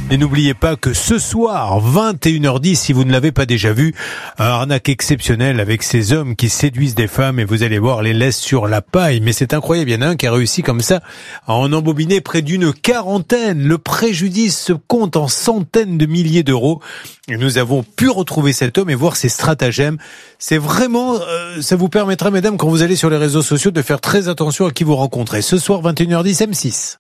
Et n'oubliez pas que ce soir, 21h10, si vous ne l'avez pas déjà vu, un arnaque exceptionnel avec ces hommes qui séduisent des femmes et vous allez voir, les laisse sur la paille. Mais c'est incroyable, il y en a un qui a réussi comme ça à en embobiner près d'une quarantaine. Le préjudice se compte en centaines de milliers d'euros. Et nous avons pu retrouver cet homme et voir ses stratagèmes. C'est vraiment, ça vous permettra, mesdames, quand vous allez sur les réseaux sociaux, de faire très attention à qui vous rencontrez. Ce soir, 21h10, M6.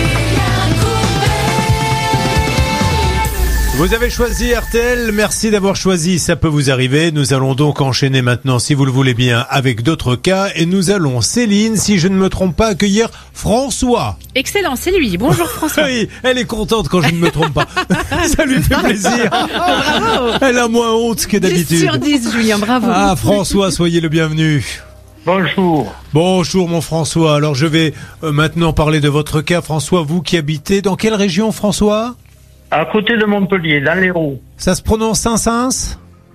Vous avez choisi RTL, merci d'avoir choisi, ça peut vous arriver. Nous allons donc enchaîner maintenant, si vous le voulez bien, avec d'autres cas. Et nous allons, Céline, si je ne me trompe pas, accueillir François. Excellent, c'est lui. Bonjour François. Oui, elle est contente quand je ne me trompe pas. Ça lui fait plaisir. Bravo. Elle a moins honte que d'habitude. 10 sur 10, Julien, bravo. Ah, François, soyez le bienvenu. Bonjour. Bonjour mon François. Alors je vais maintenant parler de votre cas. François, vous qui habitez dans quelle région, François ? À côté de Montpellier, dans l'Hérault. Ça se prononce Saint-Saëns ?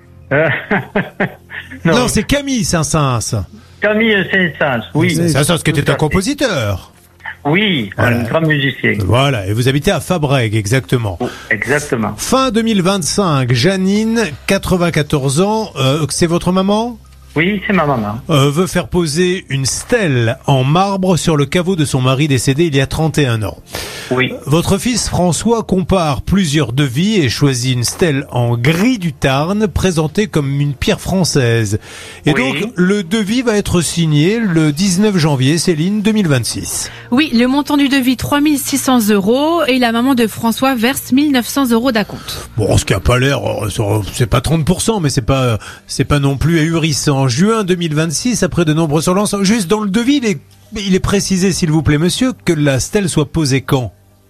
Non, c'est Camille Saint-Saëns. Camille Saint-Saëns, oui. C'est Saint-Saëns qui était un compositeur. Oui, voilà. Un grand musicien. Voilà, et vous habitez à Fabrègues, exactement. Oh, exactement. Fin 2025, Janine, 94 ans, c'est votre maman ? Oui, c'est ma maman. Veut faire poser une stèle en marbre sur le caveau de son mari décédé il y a 31 ans. Oui. Votre fils François compare plusieurs devis et choisit une stèle en gris du Tarn présentée comme une pierre française. Et oui. donc, le devis va être signé le 19 janvier, Céline, 2026. Oui, le montant du devis, 3 600 € et la maman de François verse 1 900 € d'acompte. Bon, ce qui a pas l'air, c'est pas 30%, mais c'est pas non plus ahurissant. En juin 2026, après de nombreuses relances, juste dans le devis, il est précisé, s'il vous plaît, monsieur, que la stèle soit posée quand ?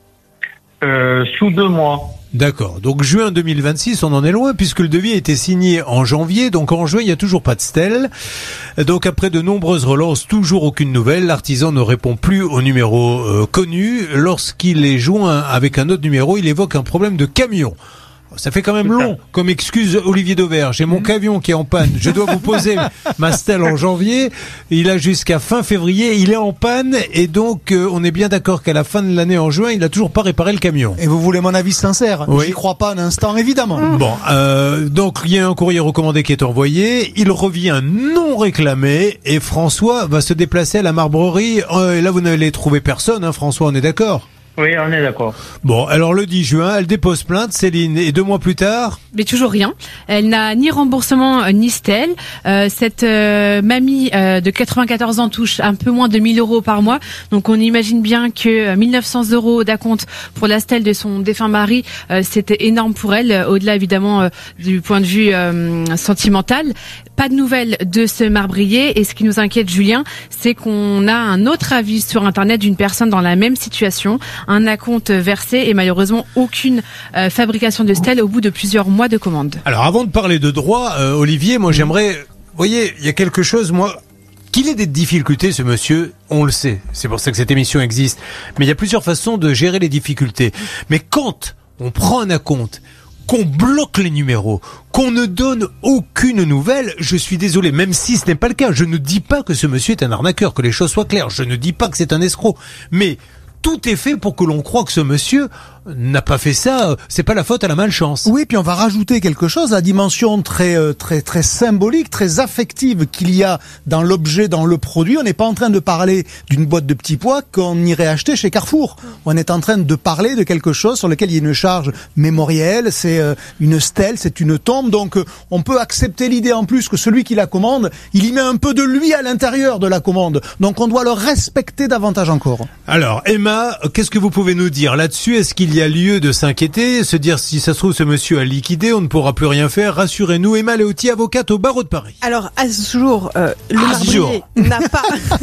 Sous 2 mois. D'accord. Donc juin 2026, on en est loin puisque le devis a été signé en janvier. Donc en juin, il n'y a toujours pas de stèle. Donc après de nombreuses relances, toujours aucune nouvelle. L'artisan ne répond plus au numéro connu. Lorsqu'il est joint avec un autre numéro, il évoque un problème de camion. Ça fait quand même long comme excuse, Olivier Dauvert. J'ai mon camion qui est en panne. Je dois vous poser ma stèle en janvier. Il a jusqu'à fin février. Il est en panne et donc on est bien d'accord qu'à la fin de l'année en juin, il n'a toujours pas réparé le camion. Et vous voulez mon avis sincère ? Oui. J'y crois pas un instant, évidemment. Bon, donc il y a un courrier recommandé qui est envoyé. Il revient non réclamé et François va se déplacer à la marbrerie. Et là, vous n'allez trouver personne, hein, François, on est d'accord ? Oui, on est d'accord. Bon, alors le 10 juin, elle dépose plainte, Céline, et 2 mois plus tard... Mais toujours rien. Elle n'a ni remboursement ni stèle. Cette mamie de 94 ans touche un peu moins de 1 000 € par mois. Donc on imagine bien que 1 900 € d'acompte pour la stèle de son défunt mari, c'était énorme pour elle, au-delà évidemment du point de vue sentimental. Pas de nouvelles de ce marbrier. Et ce qui nous inquiète, Julien, c'est qu'on a un autre avis sur Internet d'une personne dans la même situation. Un acompte versé et malheureusement aucune fabrication de stèle au bout de plusieurs mois de commande. Alors avant de parler de droit, Olivier, moi j'aimerais... Vous voyez, il y a quelque chose, moi... Qu'il ait des difficultés, ce monsieur, on le sait. C'est pour ça que cette émission existe. Mais il y a plusieurs façons de gérer les difficultés. Mais quand on prend un acompte, qu'on bloque les numéros, qu'on ne donne aucune nouvelle, je suis désolé, même si ce n'est pas le cas. Je ne dis pas que ce monsieur est un arnaqueur, que les choses soient claires. Je ne dis pas que c'est un escroc. Mais... tout est fait pour que l'on croie que ce monsieur n'a pas fait ça, c'est pas la faute à la malchance. Oui, puis on va rajouter quelque chose, la dimension très symbolique, très affective qu'il y a dans l'objet, dans le produit. On n'est pas en train de parler d'une boîte de petits pois qu'on irait acheter chez Carrefour. On est en train de parler de quelque chose sur lequel il y a une charge mémorielle, c'est une stèle, c'est une tombe. Donc on peut accepter l'idée en plus que celui qui la commande, il y met un peu de lui à l'intérieur de la commande. Donc on doit le respecter davantage encore. Alors Emma, qu'est-ce que vous pouvez nous dire là-dessus ? Est-ce qu'il y a lieu de s'inquiéter, se dire si ça se trouve ce monsieur a liquidé, on ne pourra plus rien faire? Rassurez-nous, Emma Leotti, avocate au barreau de Paris. Alors à ce jour, le marbrier n'a pas...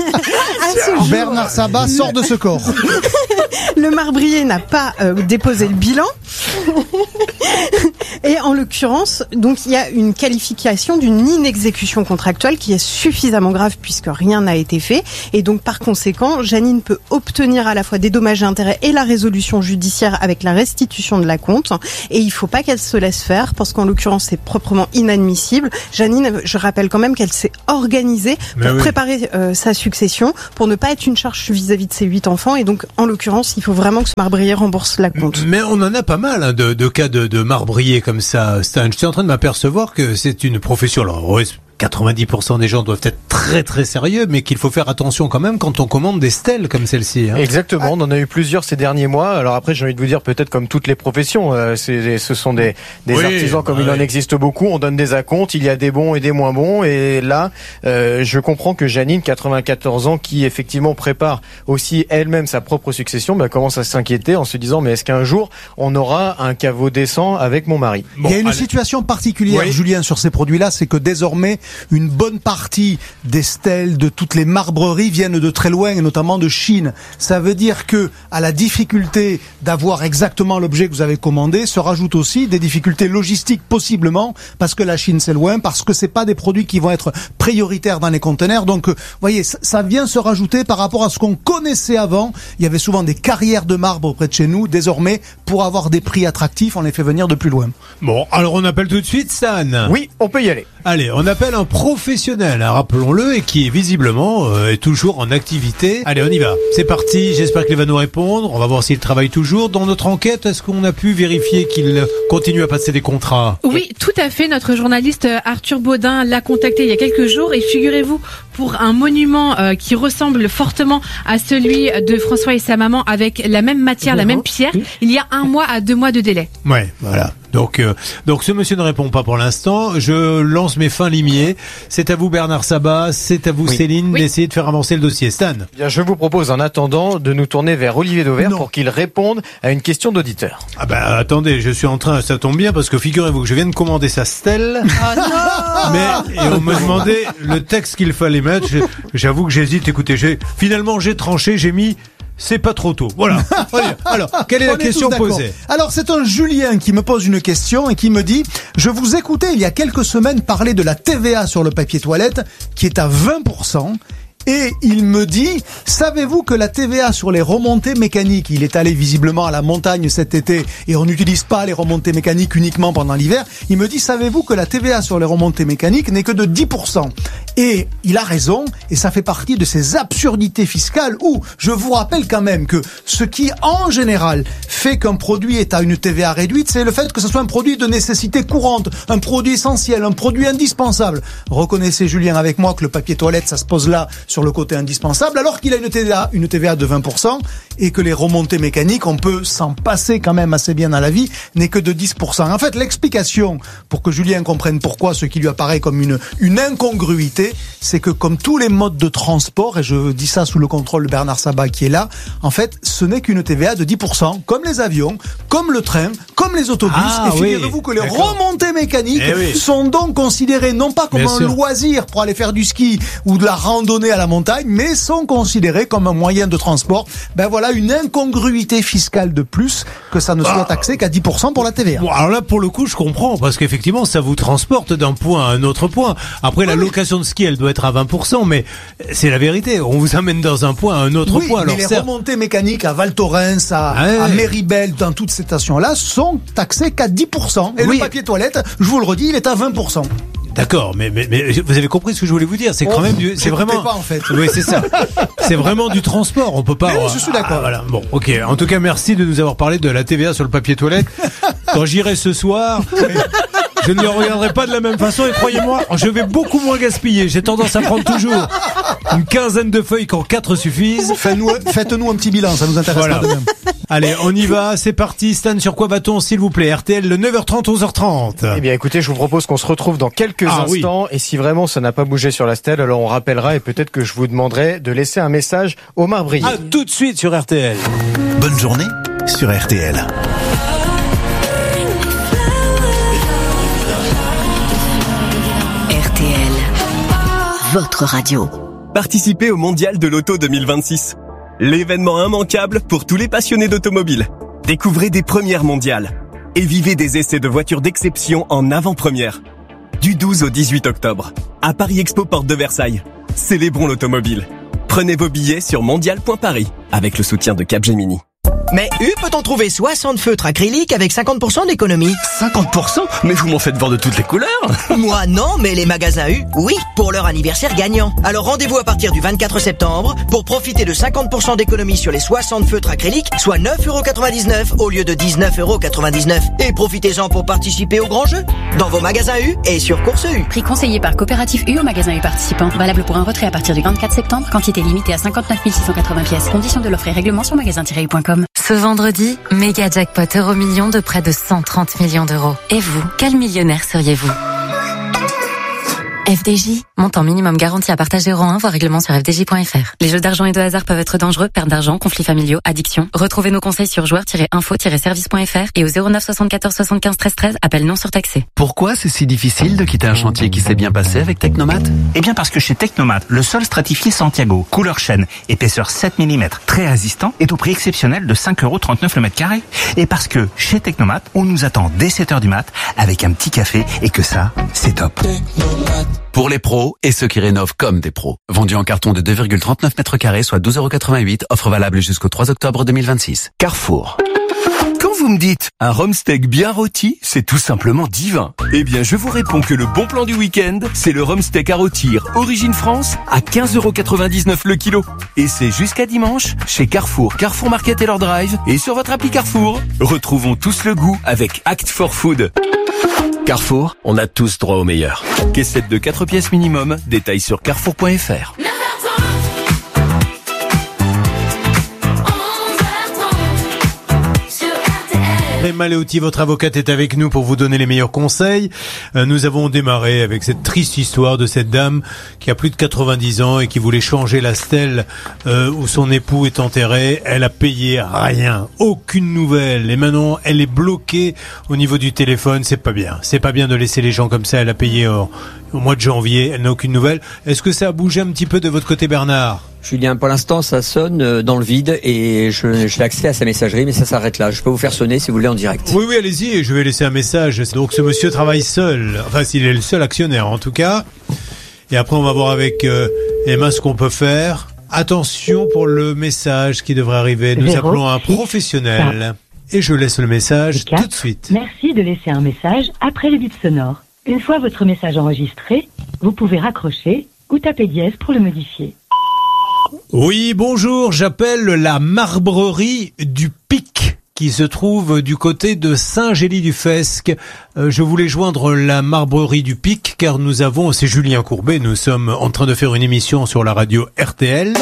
Bernard Sabat sort de ce corps. Le marbrier n'a pas déposé le bilan. Et en l'occurrence, donc il y a une qualification d'une inexécution contractuelle qui est suffisamment grave puisque rien n'a été fait. Et donc par conséquent, Janine peut obtenir à la fois des dommages et intérêts et la résolution judiciaire avec la restitution de la compte. Et il faut pas qu'elle se laisse faire parce qu'en l'occurrence c'est proprement inadmissible. Janine, je rappelle quand même qu'elle s'est organisée pour préparer sa succession, pour ne pas être une charge vis-à-vis de ses 8 enfants. Et donc en l'occurrence, il faut vraiment que ce marbrier rembourse la compte. Mais on en a pas mal hein, de cas de marbriers comme ça, Stan. Je suis en train de m'apercevoir que c'est une profession. Alors, 90% des gens doivent être très très sérieux, mais qu'il faut faire attention quand même quand on commande des stèles comme celle-ci. Hein. Exactement, on en a eu plusieurs ces derniers mois. Alors après, j'ai envie de vous dire, peut-être comme toutes les professions, ce sont des artisans comme il en existe beaucoup. On donne des acomptes, il y a des bons et des moins bons. Et là, je comprends que Janine, 94 ans, qui effectivement prépare aussi elle-même sa propre succession, commence à s'inquiéter en se disant, mais est-ce qu'un jour on aura un caveau décent avec mon mari? Il y a une situation particulière, Julien, sur ces produits-là, c'est que désormais, une bonne partie des stèles de toutes les marbreries viennent de très loin, et notamment de Chine. Ça veut dire que, à la difficulté d'avoir exactement l'objet que vous avez commandé, se rajoutent aussi des difficultés logistiques possiblement, parce que la Chine c'est loin, parce que c'est pas des produits qui vont être prioritaires dans les conteneurs. Donc, vous voyez, ça vient se rajouter par rapport à ce qu'on connaissait avant. Il y avait souvent des carrières de marbre près de chez nous. Désormais, pour avoir des prix attractifs, on les fait venir de plus loin. Bon, alors on appelle tout de suite Stan. Oui, on peut y aller. Allez, on appelle un professionnel, hein, rappelons-le, et qui est visiblement est toujours en activité. Allez, on y va. C'est parti, j'espère qu'il va nous répondre. On va voir s'il travaille toujours. Dans notre enquête, est-ce qu'on a pu vérifier qu'il continue à passer des contrats? Oui, tout à fait. Notre journaliste Arthur Baudin l'a contacté il y a quelques jours et figurez-vous, pour un monument qui ressemble fortement à celui de François et sa maman avec la même matière, la même pierre, il y a 1 mois à 2 mois de délai. Ouais, voilà. Donc ce monsieur ne répond pas pour l'instant. Je lance mes fins limiers. C'est à vous Bernard Sabat, c'est à vous Céline d'essayer de faire avancer le dossier. Stan. Bien, je vous propose en attendant de nous tourner vers Olivier Dauvert pour qu'il réponde à une question d'auditeur. Ah attendez, je suis en train, ça tombe bien parce que figurez-vous que je viens de commander sa stèle. Oh non. Et on me demandait le texte qu'il fallait mettre. J'avoue que j'hésite. Écoutez, finalement j'ai tranché, j'ai mis c'est pas trop tôt. Voilà. Alors, quelle est la question posée? Alors, c'est un Julien qui me pose une question et qui me dit « Je vous écoutais il y a quelques semaines parler de la TVA sur le papier toilette qui est à 20%. Et il me dit, savez-vous que la TVA sur les remontées mécaniques, il est allé visiblement à la montagne cet été et on n'utilise pas les remontées mécaniques uniquement pendant l'hiver. Il me dit, savez-vous que la TVA sur les remontées mécaniques n'est que de 10%. Et il a raison, et ça fait partie de ces absurdités fiscales où je vous rappelle quand même que ce qui, en général, fait qu'un produit est à une TVA réduite, c'est le fait que ce soit un produit de nécessité courante, un produit essentiel, un produit indispensable. Reconnaissez, Julien, avec moi que le papier toilette, ça se pose là sur le côté indispensable, alors qu'il a une TVA de 20% et que les remontées mécaniques, on peut s'en passer quand même assez bien dans la vie, n'est que de 10%. En fait, l'explication, pour que Julien comprenne pourquoi ce qui lui apparaît comme une incongruité, c'est que comme tous les modes de transport, et je dis ça sous le contrôle de Bernard Sabat qui est là, en fait, ce n'est qu'une TVA de 10%, comme les avions, comme le train, comme les autobus. Et figurez-vous que les remontées mécaniques sont donc considérées non pas comme un loisir pour aller faire du ski ou de la randonnée à la montagne, mais sont considérées comme un moyen de transport. Ben voilà une incongruité fiscale de plus que ça ne soit taxé qu'à 10% pour la TVA. Bon, alors là, pour le coup, je comprends, parce qu'effectivement, ça vous transporte d'un point à un autre point. Après, la location de ski, elle doit être à 20%, mais c'est la vérité. On vous amène dans un point à un autre point. Mais alors, les remontées mécaniques à Val Thorens, à Méribel, dans toutes ces stations-là, sont taxées qu'à 10%. Et le papier toilette, je vous le redis, il est à 20%. D'accord, mais vous avez compris ce que je voulais vous dire. C'est quand même c'est vraiment. Pas, en fait. Oui, c'est ça. C'est vraiment du transport. On peut pas. Mais je suis d'accord. Voilà. Bon, ok. En tout cas, merci de nous avoir parlé de la TVA sur le papier toilette. Quand j'irai ce soir, je ne le regarderai pas de la même façon. Et croyez-moi, je vais beaucoup moins gaspiller. J'ai tendance à prendre toujours une quinzaine de feuilles quand 4 suffisent. Faites-nous un petit bilan, ça nous intéresse pas de même. Allez, on y va, c'est parti. Stan, sur quoi va-t-on, s'il vous plaît? RTL, le 9h30, 11h30. Eh bien, écoutez, je vous propose qu'on se retrouve dans quelques instants. Et si vraiment ça n'a pas bougé sur la stèle, alors on rappellera et peut-être que je vous demanderai de laisser un message au marbrier. À tout de suite sur RTL. Bonne journée sur RTL. RTL, votre radio. Participez au Mondial de l'Auto 2026. L'événement immanquable pour tous les passionnés d'automobile. Découvrez des premières mondiales, et vivez des essais de voitures d'exception en avant-première. Du 12 au 18 octobre, à Paris Expo Porte de Versailles. Célébrons l'automobile. Prenez vos billets sur mondial.paris avec le soutien de Capgemini. Mais peut-on trouver 60 feutres acryliques avec 50% d'économie? 50%? Mais vous m'en faites voir de toutes les couleurs. Moi non, mais les magasins U, oui, pour leur anniversaire gagnant. Alors rendez-vous à partir du 24 septembre pour profiter de 50% d'économie sur les 60 feutres acryliques, soit 9,99€ au lieu de 19,99€. Et profitez-en pour participer au grand jeu dans vos magasins U et sur Course U. Prix conseillé par Coopérative U au magasin U participant. Valable pour un retrait à partir du 24 septembre. Quantité limitée à 59 680 pièces. Conditions de l'offre et règlement sur magasin-u.com. Ce vendredi, méga jackpot Euromillions de près de 130 millions d'euros. Et vous, quel millionnaire seriez-vous ? FDJ, montant minimum garanti à partager euro 1, voir règlement sur fdj.fr. Les jeux d'argent et de hasard peuvent être dangereux, perte d'argent, conflits familiaux, addiction. Retrouvez nos conseils sur joueurs-info-service.fr et au 09 74 75 13 13, appel non surtaxé. Pourquoi c'est si difficile de quitter un chantier qui s'est bien passé avec Technomat ? Eh bien parce que chez Technomat, le sol stratifié Santiago, couleur chêne, épaisseur 7 mm, très résistant, est au prix exceptionnel de 5,39€ le mètre carré. Et parce que chez Technomat, on nous attend dès 7h du mat avec un petit café et que ça, c'est top. Pour les pros et ceux qui rénovent comme des pros. Vendu en carton de 2,39 mètres carrés, soit 12,88€. Offre valable jusqu'au 3 octobre 2026. Carrefour. Quand vous me dites un rhum steak bien rôti, c'est tout simplement divin. Eh bien, je vous réponds que le bon plan du week-end, c'est le rhum steak à rôtir Origine France à 15,99€ le kilo. Et c'est jusqu'à dimanche chez Carrefour, Carrefour Market et leur drive et sur votre appli Carrefour. Retrouvons tous le goût avec Act for Food. Carrefour, on a tous droit au meilleur. Caissette de 4 pièces minimum, détails sur carrefour.fr. Emma Leotti, votre avocate, est avec nous pour vous donner les meilleurs conseils. Nous avons démarré avec cette triste histoire de cette dame qui a plus de 90 ans et qui voulait changer la stèle où son époux est enterré. Elle a payé rien, aucune nouvelle. Et maintenant, elle est bloquée au niveau du téléphone. C'est pas bien. C'est pas bien de laisser les gens comme ça. Elle a payé au mois de janvier. Elle n'a aucune nouvelle. Est-ce que ça a bougé un petit peu de votre côté, Bernard ? Julien, pour l'instant, ça sonne dans le vide et j'ai accès à sa messagerie, mais ça s'arrête là. Je peux vous faire sonner si vous voulez en direct. Oui, allez-y, je vais laisser un message. Donc ce monsieur travaille seul, enfin s'il est le seul actionnaire en tout cas. Et après on va voir avec Emma ce qu'on peut faire. Attention pour le message qui devrait arriver. Nous appelons un professionnel. Et je laisse le message tout de suite. Merci de laisser un message après le bip sonore. Une fois votre message enregistré, vous pouvez raccrocher ou taper dièse pour le modifier. Oui, bonjour, j'appelle la Marbrerie du Pic qui se trouve du côté de Saint-Gély-du-Fesque. Je voulais joindre la Marbrerie du Pic car nous avons, c'est Julien Courbet, nous sommes en train de faire une émission sur la radio RTL.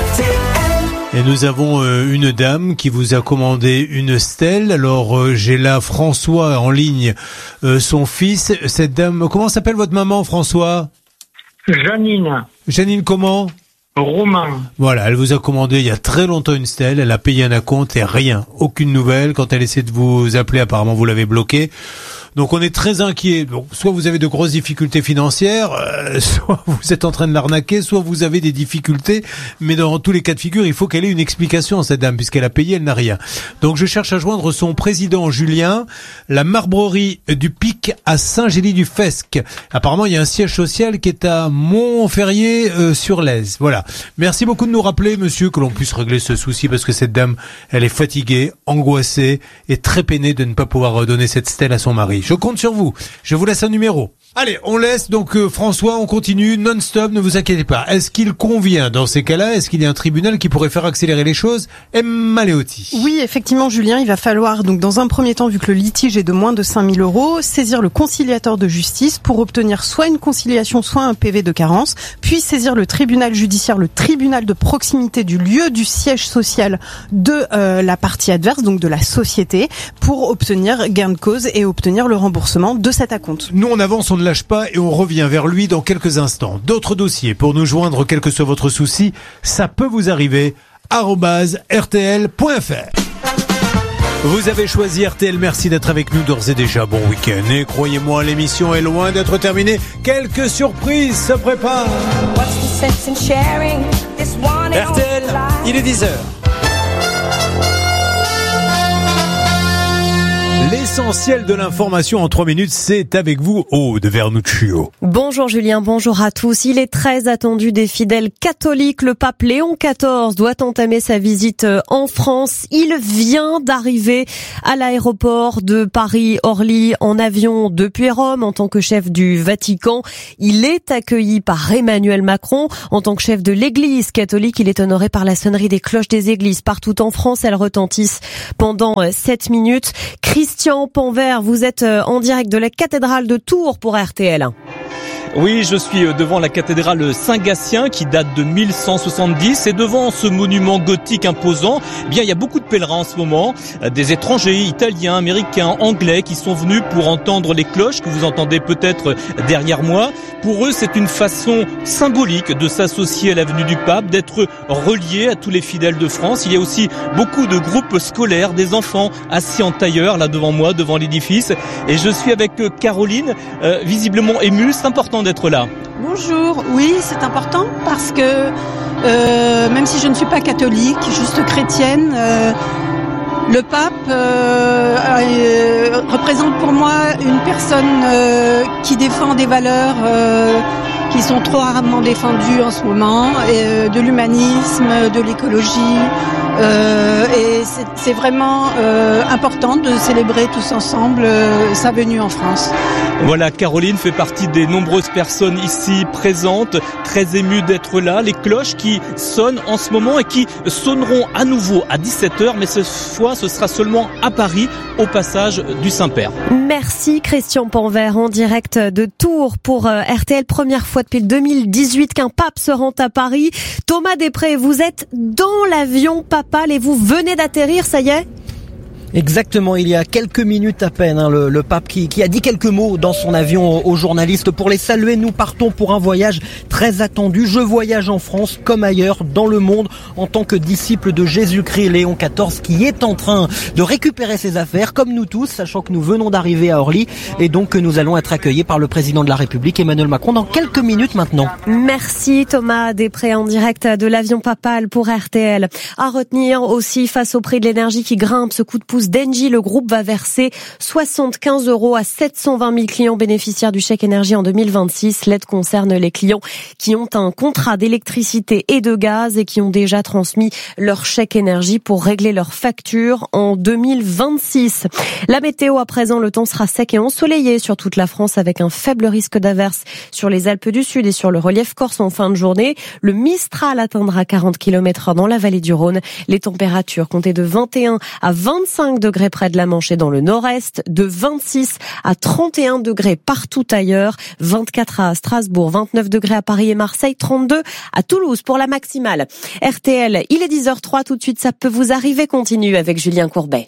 Et nous avons une dame qui vous a commandé une stèle. Alors j'ai là François en ligne, son fils. Cette dame, comment s'appelle votre maman, François ? Janine. Janine comment ? Romain. Voilà, elle vous a commandé il y a très longtemps une stèle, elle a payé un acompte et rien, aucune nouvelle. Quand elle essaie de vous appeler, apparemment vous l'avez bloquée. Donc on est très inquiet. Donc, soit vous avez de grosses difficultés financières, soit vous êtes en train de l'arnaquer, soit vous avez des difficultés. Mais dans tous les cas de figure, il faut qu'elle ait une explication, cette dame, puisqu'elle a payé, elle n'a rien. Donc je cherche à joindre son président Julien, la Marbrerie du Pic à Saint-Gély-du-Fesque. Apparemment, il y a un siège social qui est à Montferrier-sur-Lèze. Voilà. Merci beaucoup de nous rappeler, monsieur, que l'on puisse régler ce souci, parce que cette dame, elle est fatiguée, angoissée et très peinée de ne pas pouvoir redonner cette stèle à son mari. Je compte sur vous. Je vous laisse un numéro. Allez, on laisse donc François, on continue non-stop, ne vous inquiétez pas. Est-ce qu'il convient dans ces cas-là, est-ce qu'il y a un tribunal qui pourrait faire accélérer les choses ? Emma Leotti. Oui, effectivement, Julien, il va falloir donc dans un premier temps, vu que le litige est de moins de 5 000 €, saisir le conciliateur de justice pour obtenir soit une conciliation, soit un PV de carence, puis saisir le tribunal judiciaire, le tribunal de proximité du lieu du siège social de la partie adverse, donc de la société, pour obtenir gain de cause et obtenir le remboursement de cet acompte. Nous, on avance, on ne lâche pas et on revient vers lui dans quelques instants. D'autres dossiers pour nous joindre, quel que soit votre souci, ça peut vous arriver, @rtl.fr. Vous avez choisi RTL, merci d'être avec nous d'ores et déjà. Bon week-end et croyez-moi, l'émission est loin d'être terminée. Quelques surprises se préparent. RTL, il est 10h. L'essentiel de l'information en 3 minutes, c'est avec vous, Aude Vernuccio. Bonjour Julien, bonjour à tous. Il est très attendu des fidèles catholiques. Le pape Léon XIV doit entamer sa visite en France. Il vient d'arriver à l'aéroport de Paris-Orly en avion depuis Rome en tant que chef du Vatican. Il est accueilli par Emmanuel Macron. En tant que chef de l'église catholique, il est honoré par la sonnerie des cloches des églises. Partout en France, elles retentissent pendant 7 minutes. Christian Panvert, vous êtes en direct de la cathédrale de Tours pour RTL. Oui, je suis devant la cathédrale Saint-Gatien qui date de 1170 et devant ce monument gothique imposant, eh bien il y a beaucoup de pèlerins en ce moment, des étrangers, italiens, américains, anglais qui sont venus pour entendre les cloches que vous entendez peut-être derrière moi. Pour eux, c'est une façon symbolique de s'associer à la venue du pape, d'être reliés à tous les fidèles de France. Il y a aussi beaucoup de groupes scolaires, des enfants assis en tailleur là devant moi, devant l'édifice. Et je suis avec Caroline, visiblement émue. C'est important d'être là. Bonjour, oui c'est important parce que même si je ne suis pas catholique, juste chrétienne, le pape représente pour moi une personne qui défend des valeurs qui sont trop rarement défendues en ce moment, de l'humanisme, de l'écologie, et c'est vraiment important de célébrer tous ensemble sa venue en France. Voilà, Caroline fait partie des nombreuses personnes ici présentes, très émues d'être là. Les cloches qui sonnent en ce moment et qui sonneront à nouveau à 17h, mais cette fois ce sera seulement à Paris, au passage du Saint-Père. Merci Christian Panvert en direct de Tours pour RTL. Première fois depuis 2018 qu'un pape se rend à Paris. Thomas Després, vous êtes dans l'avion papal et vous venez d'atterrir, ça y est ? Exactement, il y a quelques minutes à peine, le pape qui a dit quelques mots dans son avion aux journalistes. Pour les saluer, nous partons pour un voyage très attendu. Je voyage en France comme ailleurs dans le monde en tant que disciple de Jésus-Christ, Léon XIV, qui est en train de récupérer ses affaires, comme nous tous, sachant que nous venons d'arriver à Orly et donc que nous allons être accueillis par le président de la République, Emmanuel Macron, dans quelques minutes maintenant. Merci Thomas Després en direct de l'avion papal pour RTL. À retenir aussi, face au prix de l'énergie qui grimpe, ce coup de pouce d'Engie, le groupe va verser 75 € à 720 000 clients bénéficiaires du chèque énergie en 2026. L'aide concerne les clients qui ont un contrat d'électricité et de gaz et qui ont déjà transmis leur chèque énergie pour régler leurs factures en 2026. La météo à présent, le temps sera sec et ensoleillé sur toute la France avec un faible risque d'averse sur les Alpes du Sud et sur le relief corse en fin de journée. Le Mistral atteindra 40 km/h dans la vallée du Rhône. Les températures comptaient de 21 à 25 degrés près de la Manche et dans le nord-est, de 26 à 31 degrés partout ailleurs, 24 à Strasbourg, 29 degrés à Paris et Marseille, 32 à Toulouse pour la maximale. RTL, il est 10h03, tout de suite ça peut vous arriver, continue avec Julien Courbet.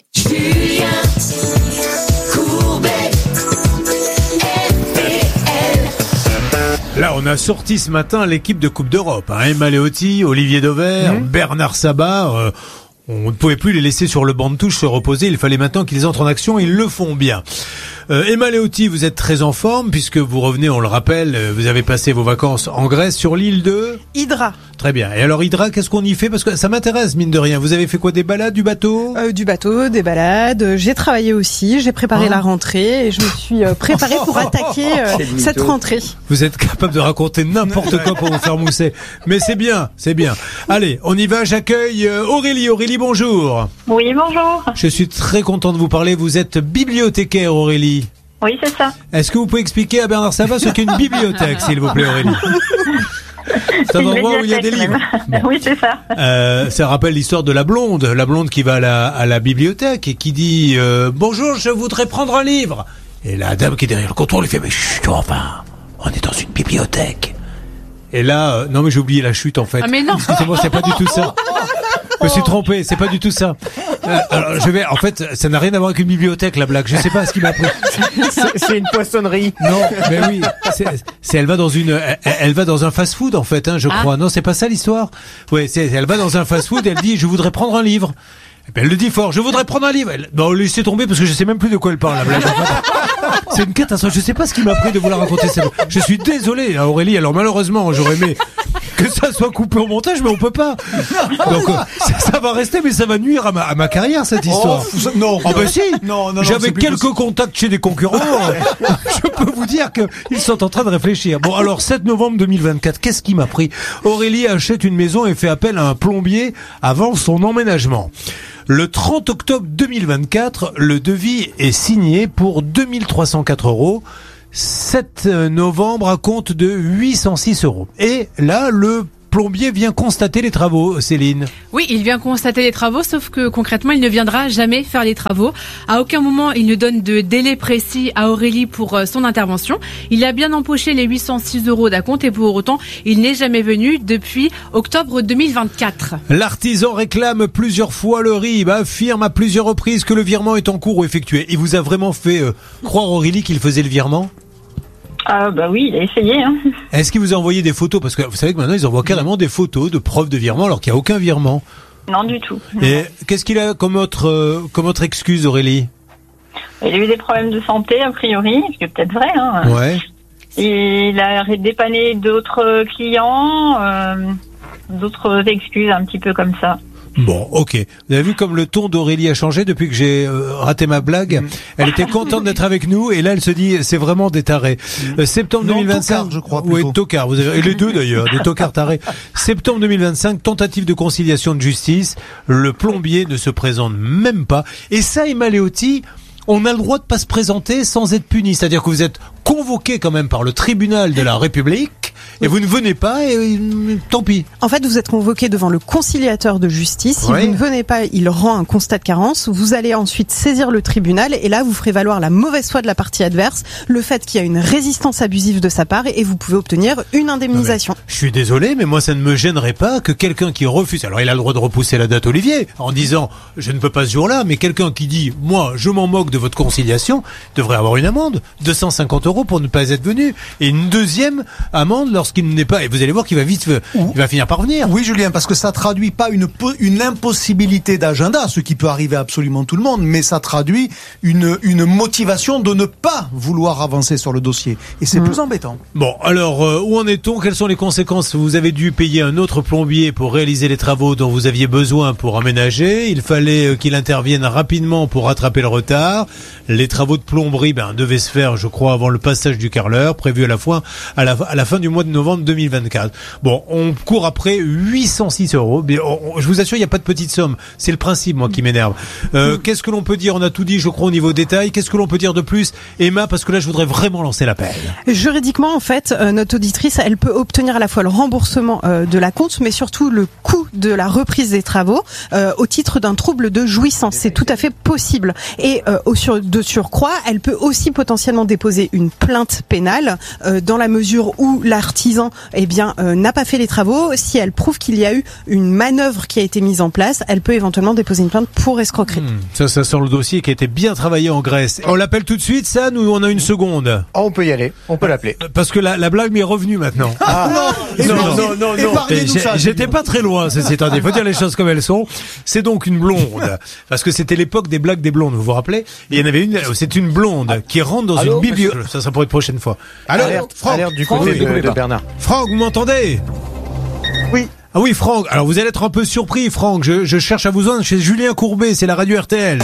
Là, on a sorti ce matin l'équipe de Coupe d'Europe. Emma Leotti, Olivier Dauvert, Bernard Sabat. On ne pouvait plus les laisser sur le banc de touche se reposer. Il fallait maintenant qu'ils entrent en action. Ils le font bien. Emma Leotti, vous êtes très en forme puisque vous revenez, on le rappelle, vous avez passé vos vacances en Grèce sur l'île de Hydra. Très bien. Et alors Hydra, qu'est-ce qu'on y fait? Parce que ça m'intéresse, mine de rien. Vous avez fait quoi? Des balades, du bateau? Du bateau, des balades. J'ai travaillé aussi. J'ai préparé la rentrée et je me suis préparée pour attaquer cette rentrée. Vous êtes capable de raconter n'importe quoi pour vous faire mousser. Mais c'est bien, c'est bien. Allez, on y va. J'accueille Aurélie. Aurélie, bonjour. Oui, bonjour. Je suis très content de vous parler. Vous êtes bibliothécaire, Aurélie. Oui, c'est ça. Est-ce que vous pouvez expliquer à Bernard Sabat ce qu'est une bibliothèque, s'il vous plaît, Aurélie? C'est un endroit où il y a des livres. Bon. Oui, c'est ça. Ça rappelle l'histoire de la blonde qui va à la bibliothèque et qui dit bonjour, je voudrais prendre un livre. Et la dame qui est derrière le comptoir lui fait mais chut, enfin, on est dans une bibliothèque. Et là, non mais j'ai oublié la chute en fait. Ah mais non. Excusez-moi, c'est pas du tout ça. Je me suis trompé, c'est pas du tout ça. Alors, en fait, ça n'a rien à voir avec une bibliothèque, la blague. Je sais pas ce qui m'a pris. C'est une poissonnerie. Non, mais oui. Elle va dans un fast-food, en fait, je crois. Non, c'est pas ça l'histoire. Ouais, elle va dans un fast-food et elle dit, je voudrais prendre un livre. Et puis elle le dit fort, je voudrais prendre un livre. Bon, laissez tomber parce que je sais même plus de quoi elle parle, la blague. C'est une catastrophe. Je sais pas ce qui m'a pris de vous la raconter. Je suis désolé, Aurélie. Alors malheureusement, j'aurais aimé que ça soit coupé au montage, mais on peut pas. Donc ça va rester, mais ça va nuire à ma carrière, cette histoire. Non. Ah ben si. Non, j'avais quelques contacts chez des concurrents. Je peux vous dire qu'ils sont en train de réfléchir. Bon, alors 7 novembre 2024, qu'est-ce qui m'a pris? Aurélie achète une maison et fait appel à un plombier avant son emménagement. Le 30 octobre 2024, le devis est signé pour 2304 €. 7 novembre à compte de 806 €. Et là, le plombier vient constater les travaux, Céline. Oui, il vient constater les travaux, sauf que concrètement, il ne viendra jamais faire les travaux. À aucun moment, il ne donne de délai précis à Aurélie pour son intervention. Il a bien empoché les 806 € d'acompte et pour autant, il n'est jamais venu depuis octobre 2024. L'artisan réclame plusieurs fois le RIB, affirme à plusieurs reprises que le virement est en cours ou effectué. Il vous a vraiment fait croire, Aurélie, qu'il faisait le virement ? Ah bah oui, il a essayé. Hein. Est-ce qu'il vous a envoyé des photos? Parce que vous savez que maintenant, ils envoient carrément des photos de preuves de virement alors qu'il n'y a aucun virement. Non, du tout. Et qu'est-ce qu'il a comme autre excuse, Aurélie? Il a eu des problèmes de santé, a priori, ce qui est peut-être vrai. Hein. Ouais. Il a dépanné d'autres clients, d'autres excuses un petit peu comme ça. Bon, ok. Vous avez vu comme le ton d'Aurélie a changé depuis que j'ai raté ma blague. Elle était contente d'être avec nous et là elle se dit c'est vraiment des tarés. Septembre 2025, tocard, je crois. Oui, tocard. Vous avez et les deux d'ailleurs, des tocards tarés. Septembre 2025, tentative de conciliation de justice. Le plombier ne se présente même pas. Et ça, Emma Léoty, on a le droit de pas se présenter sans être puni. C'est-à-dire que vous êtes convoqué quand même par le tribunal de la République. Et vous ne venez pas, et tant pis. En fait, vous êtes convoqué devant le conciliateur de justice. Si vous ne venez pas, il rend un constat de carence. Vous allez ensuite saisir le tribunal et là, vous ferez valoir la mauvaise foi de la partie adverse, le fait qu'il y a une résistance abusive de sa part et vous pouvez obtenir une indemnisation. Je suis désolé, mais moi, ça ne me gênerait pas que quelqu'un qui refuse, alors il a le droit de repousser la date, Olivier, en disant je ne peux pas ce jour-là, mais quelqu'un qui dit moi, je m'en moque de votre conciliation, devrait avoir une amende, 250 € pour ne pas être venu, et une deuxième amende lorsqu'il n'est pas, et vous allez voir qu'il va vite, il va finir par venir. Oui, Julien, parce que ça traduit pas une impossibilité d'agenda, ce qui peut arriver à absolument tout le monde, mais ça traduit une motivation de ne pas vouloir avancer sur le dossier. Et c'est plus embêtant. Bon, alors, où en est-on? Quelles sont les conséquences? Vous avez dû payer un autre plombier pour réaliser les travaux dont vous aviez besoin pour aménager. Il fallait qu'il intervienne rapidement pour rattraper le retard. Les travaux de plomberie, devaient se faire, je crois, avant le passage du carreleur, prévu à la fin du mois de novembre 2024. Bon, on court après 806 €. Je vous assure, il n'y a pas de petite somme. C'est le principe, moi, qui m'énerve. Qu'est-ce que l'on peut dire? On a tout dit, je crois, au niveau détail. Qu'est-ce que l'on peut dire de plus? Emma, parce que là, je voudrais vraiment lancer l'appel. Juridiquement, en fait, notre auditrice, elle peut obtenir à la fois le remboursement de l'acompte, mais surtout le coût de la reprise des travaux au titre d'un trouble de jouissance. C'est tout à fait possible. Et de surcroît, elle peut aussi potentiellement déposer une plainte pénale dans la mesure où l'artisan n'a pas fait les travaux. Si elle prouve qu'il y a eu une manœuvre qui a été mise en place, elle peut éventuellement déposer une plainte pour escroquerie. Ça sent le dossier qui a été bien travaillé en Grèce. On l'appelle tout de suite, ça, nous on a une seconde. On peut y aller, on peut l'appeler. Parce que la blague m'est revenue maintenant. Non. J'étais pas très loin, ceci étant dit. Il faut dire les choses comme elles sont. C'est donc une blonde. Parce que c'était l'époque des blagues des blondes, vous vous rappelez? Et il y en avait une, c'est une blonde qui rentre dans une bibliothèque. Ça pour une prochaine fois. Alors, Franck, du côté de Bernard. Franck, vous m'entendez? Oui. Ah oui, Franck. Alors vous allez être un peu surpris, Franck. Je cherche à vous joindre chez Julien Courbet, c'est la radio RTL.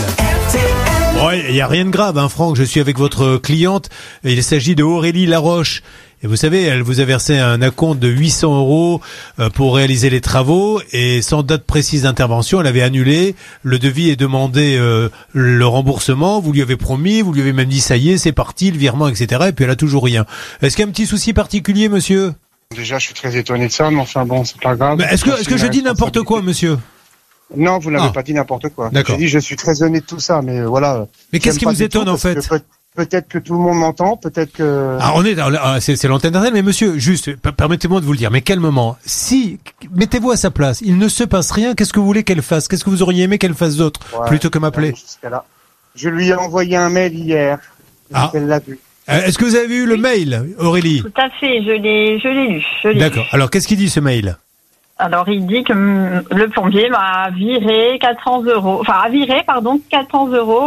Ouais, il y a rien de grave, hein, Franck. Je suis avec votre cliente. Il s'agit de Aurélie Laroche. Et vous savez, elle vous a versé un acompte de 800 € pour réaliser les travaux et sans date précise d'intervention, elle avait annulé. Le devis est demandé, le remboursement. Vous lui avez promis, vous lui avez même dit ça y est, c'est parti, le virement, etc. Et puis elle a toujours rien. Est-ce qu'il y a un petit souci particulier, monsieur? Déjà, je suis très étonné de ça, mais enfin bon, c'est pas grave. Mais est-ce que je dis n'importe quoi, monsieur? Non, vous n'avez pas dit n'importe quoi. D'accord. J'ai dit, je suis très honnête de tout ça, mais voilà. Mais qu'est-ce qui vous étonne, en fait? Peut-être que tout le monde m'entend, peut-être que... C'est l'antenne d'antenne, mais monsieur, juste, permettez-moi de vous le dire, mais quel moment? Si, mettez-vous à sa place, il ne se passe rien, qu'est-ce que vous voulez qu'elle fasse? Qu'est-ce que vous auriez aimé qu'elle fasse d'autre, plutôt que m'appeler? Je lui ai envoyé un mail hier, elle l'a vu. Est-ce que vous avez eu le mail, Aurélie? Tout à fait, je l'ai lu. D'accord, alors qu'est-ce qu'il dit ce mail? Alors, il dit que le plombier m'a viré 400 €. Enfin, a viré, 400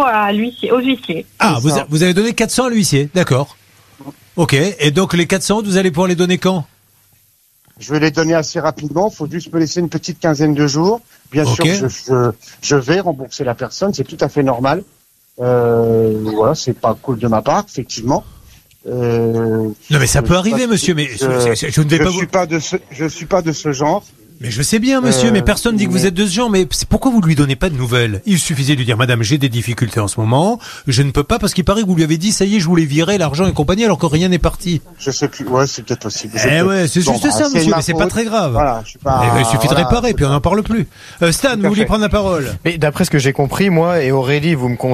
€ au huissier. Ah, vous avez donné 400 à l'huissier, d'accord. Ok, et donc les 400, vous allez pouvoir les donner quand? Je vais les donner assez rapidement. Il faut juste me laisser une petite quinzaine de jours. Bien Ok. sûr, je vais rembourser la personne. C'est tout à fait normal. Voilà, c'est pas cool de ma part, effectivement. Non, mais ça peut arriver, monsieur, mais je ne vais pas vous... Je suis pas de ce genre. Mais je sais bien, monsieur, mais personne dit que vous êtes de ce genre, mais pourquoi vous lui donnez pas de nouvelles? Il suffisait de lui dire, madame, j'ai des difficultés en ce moment, je ne peux pas, parce qu'il paraît que vous lui avez dit, ça y est, je voulais virer l'argent et compagnie, alors que rien n'est parti. Je sais plus, ouais, c'est peut-être possible. Ouais, c'est juste ça, monsieur, mais c'est pas très grave. Voilà, je suis pas... il suffit de réparer, puis on n'en parle plus. Stan, vous vouliez prendre la parole? Mais d'après ce que j'ai compris, moi et Aurélie, vous me